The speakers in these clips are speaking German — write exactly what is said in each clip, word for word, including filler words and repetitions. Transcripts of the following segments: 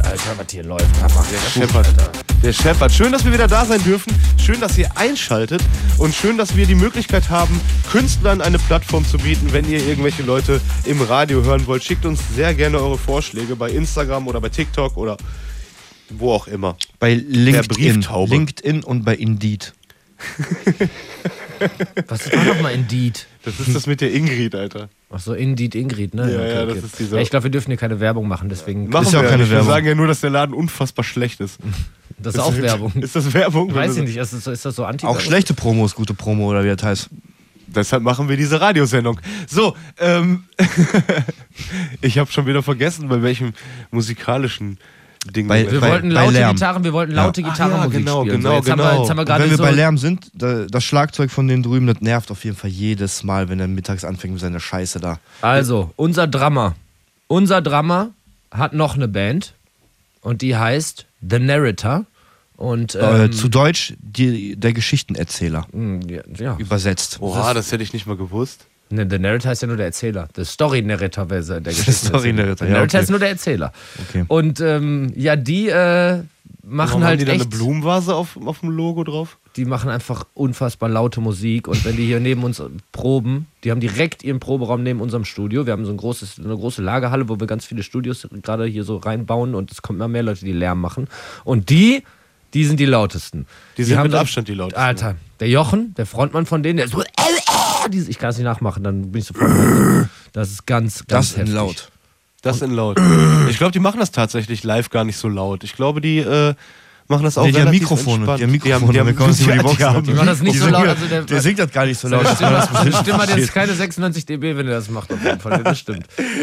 Alter, was hier läuft. Der scheppert. Der scheppert. Schön, dass wir wieder da sein dürfen. Schön, dass ihr einschaltet. Und schön, dass wir die Möglichkeit haben, Künstlern eine Plattform zu bieten. Wenn ihr irgendwelche Leute im Radio hören wollt, schickt uns sehr gerne eure Vorschläge bei Instagram oder bei TikTok oder wo auch immer. Bei LinkedIn. LinkedIn und bei Indeed. Was war nochmal Indeed? Das ist das mit der Ingrid, Alter. Ach so, Indeed Ingrid, ne? Ja, okay, ja, okay. das ist dieser... Ja, ich glaube, wir dürfen hier keine Werbung machen, deswegen... Machen ist wir auch keine nicht. Werbung. Wir sagen ja nur, dass der Laden unfassbar schlecht ist. Das ist auch Werbung. Ist das Werbung? Weiß ich nicht, ist das so, ist das so anti Auch schlechte Promo ist gute Promo, oder wie das heißt. Deshalb machen wir diese Radiosendung. So, ähm... ich habe schon wieder vergessen, bei welchem musikalischen... Ding bei, wir bei, wollten bei laute Lärm. Gitarren, wir wollten laute ja. Gitarrenmusik ja, genau, spielen. Genau, so, jetzt genau. haben wir, jetzt haben wir wenn wir so bei Lärm sind, das Schlagzeug von denen drüben, das nervt auf jeden Fall jedes Mal, wenn er mittags anfängt mit seiner Scheiße da. Also, unser Drummer. Unser Drummer hat noch eine Band und die heißt The Narrator. Und, ähm, äh, zu Deutsch die, der Geschichtenerzähler. Ja, ja. Übersetzt. Oha, das hätte ich nicht mal gewusst. Ne, der Narrator heißt ja nur der Erzähler. Der Story-Narrator wäre der Geschichte. Story-Narrator, Der ja, Narrator okay. ist nur der Erzähler. Okay. Und ähm, ja, die äh, machen Warum halt haben die da echt... eine Blumenvase auf, auf dem Logo drauf? Die machen einfach unfassbar laute Musik. Und wenn die hier neben uns proben, die haben direkt ihren Proberaum neben unserem Studio. Wir haben so ein großes, eine große Lagerhalle, wo wir ganz viele Studios gerade hier so reinbauen. Und es kommen immer mehr Leute, die Lärm machen. Und die... Die sind die lautesten. Die sind die mit haben Abstand die lautesten. Alter, der Jochen, der Frontmann von denen, der ist so... Ich kann es nicht nachmachen, dann bin ich sofort... Das ist ganz, ganz Das in heftig. laut. Das in laut. Ich glaube, die machen das tatsächlich live gar nicht so laut. Ich glaube, die äh, machen das auch Nee, die haben relativ Mikrofone. entspannt. Die haben Mikrofone, Die haben, wir kommen nicht über die ja, Boxen. haben- Die machen das nicht Die so sind laut. gut. Also der, Der singt das gar nicht so laut. Seine dass man das Stimme, bestimmt Stimme hat jetzt versteht. keine sechsundneunzig Dezibel, wenn er das macht. Auf jeden Fall. Das stimmt.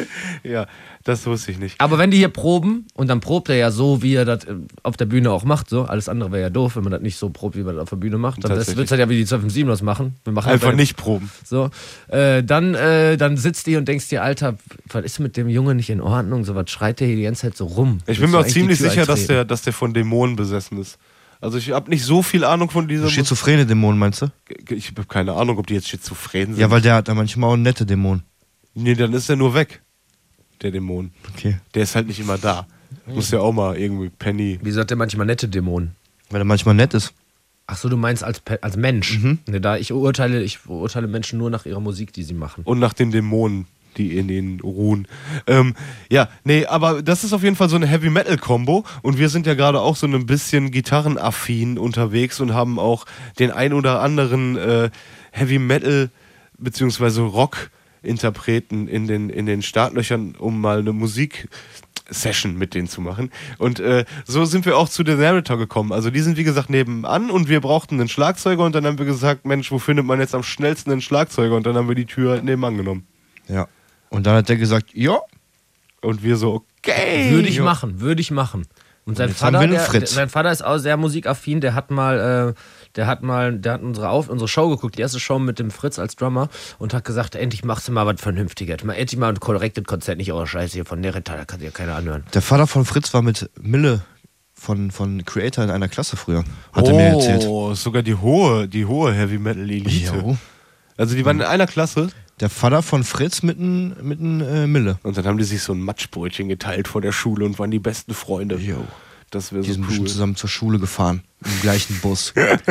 Ja, das wusste ich nicht. Aber wenn die hier proben, und dann probt er ja so, wie er das auf der Bühne auch macht, so, alles andere wäre ja doof, wenn man das nicht so probt, wie man das auf der Bühne macht. Dann wird es halt ja wie die zwölf fünf sieben das machen. Wir machen Einfach aber- nicht proben. So, äh, dann, äh, dann sitzt die und denkst dir, Alter, was ist mit dem Jungen nicht in Ordnung? So was schreit der hier die ganze Zeit so rum. Ich bin mir auch Willst du ziemlich eigentlich die Tür sicher, dass eintreten? der, dass der von Dämonen besessen ist. Also ich habe nicht so viel Ahnung von dieser... Schizophrene Dämonen, meinst du? Ich habe keine Ahnung, ob die jetzt schizophren sind. Ja, weil der hat da manchmal auch nette Dämonen. Nee, dann ist er nur weg, der Dämon. Okay. Der ist halt nicht immer da. Muss ja auch mal irgendwie Penny... Wie sagt der manchmal nette Dämonen? Weil er manchmal nett ist. Ach so, du meinst als, Pe- als Mensch. Mhm. Ne, da ich urteile, ich urteile Menschen nur nach ihrer Musik, die sie machen. Und nach den Dämonen, die in ihnen ruhen. Ähm, ja, nee, aber das ist auf jeden Fall so eine Heavy-Metal-Kombo. Und wir sind ja gerade auch so ein bisschen gitarrenaffin unterwegs und haben auch den ein oder anderen äh, Heavy-Metal- bzw. Rock-Interpreten in den, in den Startlöchern, um mal eine Musik-Session mit denen zu machen. Und äh, so sind wir auch zu The Narrator gekommen. Also die sind wie gesagt nebenan und wir brauchten einen Schlagzeuger und dann haben wir gesagt, Mensch, wo findet man jetzt am schnellsten einen Schlagzeuger? Und dann haben wir die Tür nebenan genommen. Ja. Und dann hat der gesagt, ja. Und wir so, okay. Würde ich machen, würde ich machen. Und sein jetzt haben Vater, wir einen der, Fritz. der, sein Vater ist auch sehr musikaffin, der hat mal, äh, der hat mal, der hat unsere, Auf, unsere Show geguckt, die erste Show mit dem Fritz als Drummer und hat gesagt, endlich machst du mal was Vernünftiges. Mal, endlich mal ein korrektes Konzert, nicht eure Scheiße hier von Nerita, da kann sich ja keiner anhören. Der Vater von Fritz war mit Mille von, von Creator in einer Klasse früher. Hat er mir erzählt. Oh, sogar die hohe, die hohe Heavy Metal Elite. Jo. Also die waren in einer Klasse Der Vater von Fritz mit einem mit n, äh, Mille. und dann haben die sich so ein Matschbrötchen geteilt vor der Schule und waren die besten Freunde. Jo. Das wäre Die so sind cool. bestimmt zusammen zur Schule gefahren. Im gleichen Bus.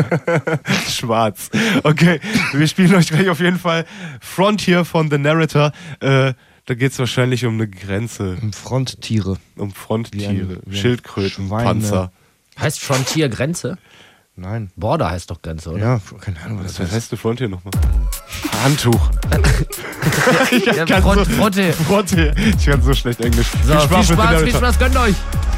Schwarz. Okay, wir spielen euch gleich auf jeden Fall Frontier von The Narrator. Äh, da geht es wahrscheinlich um eine Grenze, Im Fronttiere. um Fronttiere, Wie ein- wie ein Schildkröten, Schweine. Panzer. Heißt Frontier Grenze? Nein. Border heißt doch Grenze, oder? Ja, keine Ahnung, was Was das heißt. heißt eine Frontier nochmal? Handtuch. ich Ja, kann Front, so, Fronte. Frontier. Ich kann so schlecht Englisch. So, viel mit The Spaß, viel Narrator. Spaß, gönnt euch!